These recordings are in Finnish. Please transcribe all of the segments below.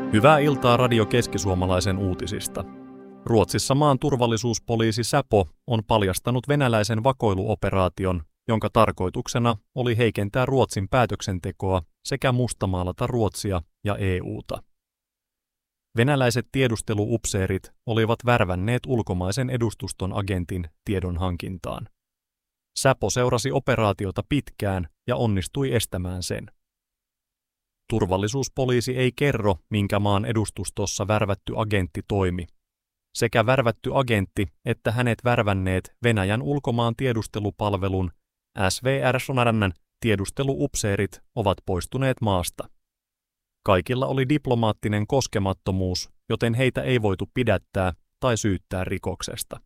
Hyvää iltaa Radio Keski-Suomalaisen uutisista. Ruotsissa maan turvallisuuspoliisi Säpo on paljastanut venäläisen vakoiluoperaation, jonka tarkoituksena oli heikentää Ruotsin päätöksentekoa sekä mustamaalata Ruotsia ja EUta. Venäläiset tiedusteluupseerit olivat värvänneet ulkomaisen edustuston agentin tiedonhankintaan. Säpo seurasi operaatiota pitkään ja onnistui estämään sen. Turvallisuuspoliisi ei kerro, minkä maan edustustossa värvätty agentti toimi. Sekä värvätty agentti että hänet värvänneet Venäjän ulkomaan tiedustelupalvelun SVR-Sonarän tiedusteluupseerit ovat poistuneet maasta. Kaikilla oli diplomaattinen koskemattomuus, joten heitä ei voitu pidättää tai syyttää rikoksesta.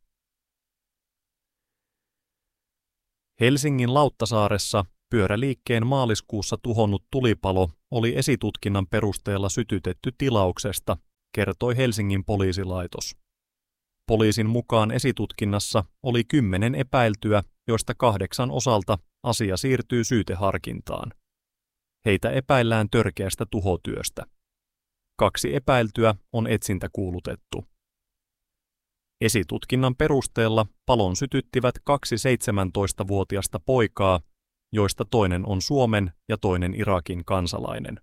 Helsingin Lauttasaaressa pyöräliikkeen maaliskuussa tuhonnut tulipalo oli esitutkinnan perusteella sytytetty tilauksesta, kertoi Helsingin poliisilaitos. Poliisin mukaan esitutkinnassa oli 10 epäiltyä, joista 8 osalta asia siirtyy syyteharkintaan. Heitä epäillään törkeästä tuhotyöstä. 2 epäiltyä on etsintäkuulutettu. Esitutkinnan perusteella palon sytyttivät 2 17-vuotiasta poikaa, joista toinen on Suomen ja toinen Irakin kansalainen.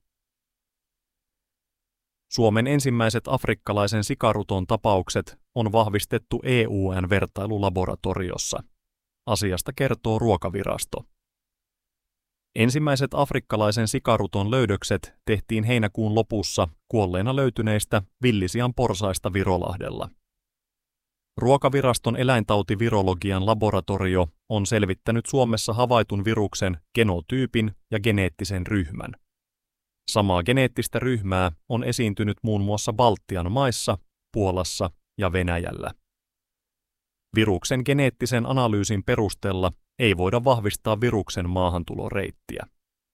Suomen ensimmäiset afrikkalaisen sikaruton tapaukset on vahvistettu EUN-vertailulaboratoriossa. Asiasta kertoo Ruokavirasto. Ensimmäiset afrikkalaisen sikaruton löydökset tehtiin heinäkuun lopussa kuolleena löytyneistä villisian porsaista Virolahdella. Ruokaviraston eläintautivirologian laboratorio on selvittänyt Suomessa havaitun viruksen genotyypin ja geneettisen ryhmän. Samaa geneettistä ryhmää on esiintynyt muun muassa Baltian maissa, Puolassa ja Venäjällä. Viruksen geneettisen analyysin perusteella ei voida vahvistaa viruksen maahantuloreittiä.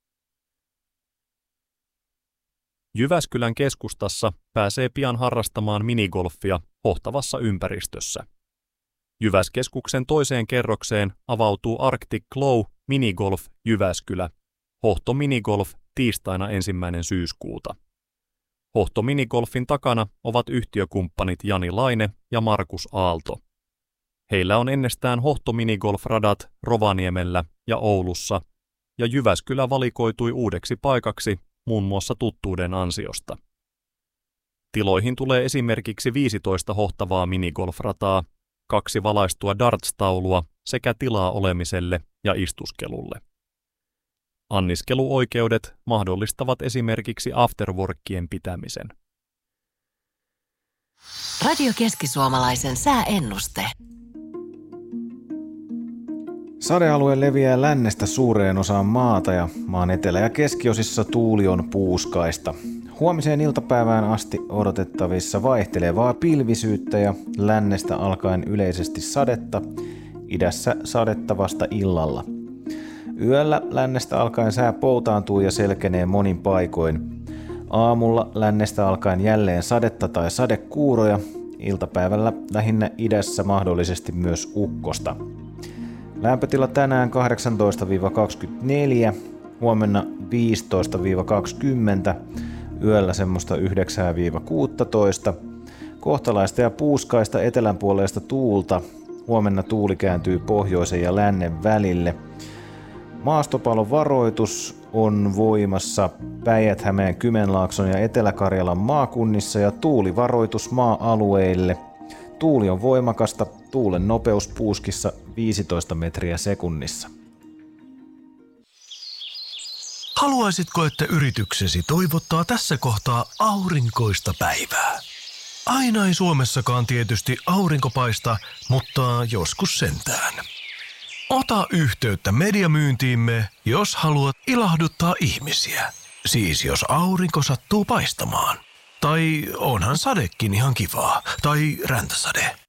Jyväskylän keskustassa pääsee pian harrastamaan minigolfia hohtavassa ympäristössä. Jyväskeskuksen toiseen kerrokseen avautuu Arctic Glow Minigolf Jyväskylä, Hohto Minigolf tiistaina 1. syyskuuta. Hohto Minigolfin takana ovat yhtiökumppanit Jani Laine ja Markus Aalto. Heillä on ennestään Hohto Minigolf-radat Rovaniemellä ja Oulussa, ja Jyväskylä valikoitui uudeksi paikaksi muun muassa tuttuuden ansiosta. Tiloihin tulee esimerkiksi 15 hohtavaa minigolfrataa, 2 valaistua darts-taulua sekä tilaa olemiselle ja istuskelulle. Anniskeluoikeudet mahdollistavat esimerkiksi afterworkien pitämisen. Radio Keski-Suomalaisen sääennuste. Sadealue leviää lännestä suureen osaan maata ja maan etelä- ja keskiosissa tuuli on puuskaista. Huomiseen iltapäivään asti odotettavissa vaihtelevaa pilvisyyttä ja lännestä alkaen yleisesti sadetta, idässä sadetta vasta illalla. Yöllä lännestä alkaen sää poutaantuu ja selkenee monin paikoin. Aamulla lännestä alkaen jälleen sadetta tai sadekuuroja, iltapäivällä lähinnä idässä mahdollisesti myös ukkosta. Lämpötila tänään 18-24, huomenna 15-20, yöllä semmoista 9-16. Kohtalaista ja puuskaista etelänpuoleista tuulta, huomenna tuuli kääntyy pohjoisen ja lännen välille. Maastopalon varoitus on voimassa Päijät-Hämeen, Kymenlaakson ja Etelä-Karjalan maakunnissa ja tuulivaroitus maa-alueille. Tuuli on voimakasta, tuulen nopeus puuskissa 15 metriä sekunnissa. Haluaisitko, että yrityksesi toivottaa tässä kohtaa aurinkoista päivää? Aina ei Suomessakaan tietysti aurinko paista, mutta joskus sentään. Ota yhteyttä mediamyyntiimme, jos haluat ilahduttaa ihmisiä. Siis jos aurinko sattuu paistamaan. Tai onhan sadekin ihan kivaa. Tai räntäsade.